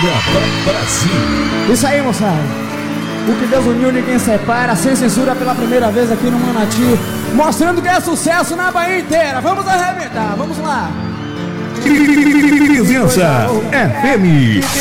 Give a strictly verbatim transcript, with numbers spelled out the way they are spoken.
Brasil. Isso aí, moçada. O que Deus uniu, ninguém separa. Sem censura pela primeira vez aqui no Manati, mostrando que é sucesso na Bahia inteira. Vamos arrebentar, vamos lá. Presença F M